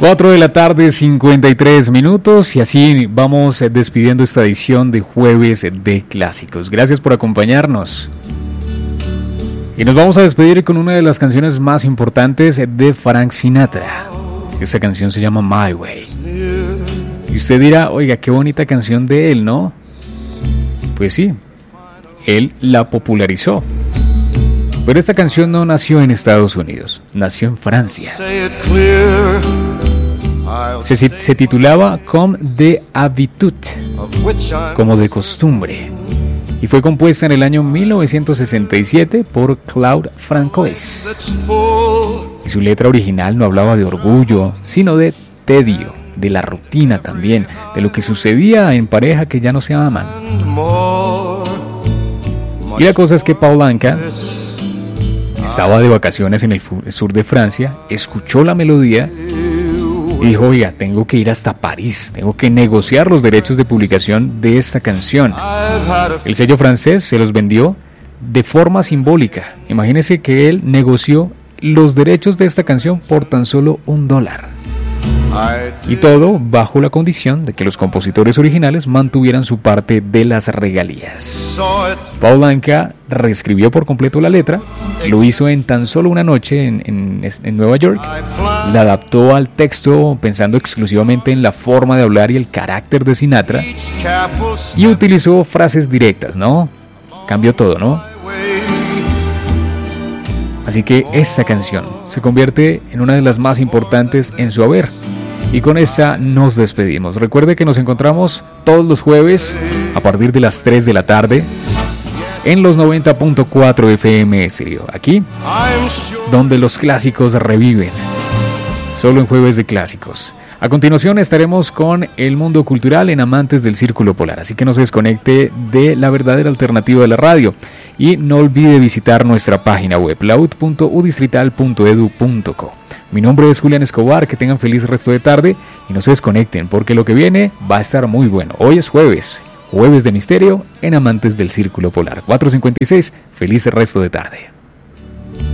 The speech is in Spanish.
4 de la tarde, 53 minutos, y así vamos despidiendo esta edición de Jueves de Clásicos. Gracias por acompañarnos. Y nos vamos a despedir con una de las canciones más importantes de Frank Sinatra. Esta canción se llama My Way. Y usted dirá, oiga, qué bonita canción de él, ¿no? Pues sí, él la popularizó. Pero esta canción no nació en Estados Unidos, nació en Francia. Se titulaba Comme de habitude, como de costumbre, y fue compuesta en el año 1967 por Claude Francois. Y su letra original no hablaba de orgullo, sino de tedio, de la rutina también, de lo que sucedía en pareja que ya no se aman. Y la cosa es que Paul Anka estaba de vacaciones en el sur de Francia, escuchó la melodía y dijo, oiga, tengo que ir hasta París, tengo que negociar los derechos de publicación de esta canción. El sello francés se los vendió de forma simbólica. Imagínense que él negoció los derechos de esta canción por tan solo $1. Y todo bajo la condición de que los compositores originales mantuvieran su parte de las regalías. Paul Anka reescribió por completo la letra, lo hizo en tan solo una noche en Nueva York, la adaptó al texto pensando exclusivamente en la forma de hablar y el carácter de Sinatra, y utilizó frases directas, ¿no? Cambió todo, ¿no? Así que esta canción se convierte en una de las más importantes en su haber. Y con esta nos despedimos. Recuerde que nos encontramos todos los jueves a partir de las 3 de la tarde en los 90.4 FM Estéreo. Aquí, donde los clásicos reviven. Solo en Jueves de Clásicos. A continuación estaremos con el mundo cultural en Amantes del Círculo Polar. Así que no se desconecte de la verdadera alternativa de la radio. Y no olvide visitar nuestra página web, laud.udistrital.edu.co. Mi nombre es Julián Escobar, que tengan feliz resto de tarde y no se desconecten porque lo que viene va a estar muy bueno. Hoy es jueves de misterio en Amantes del Círculo Polar. 4:56, feliz resto de tarde.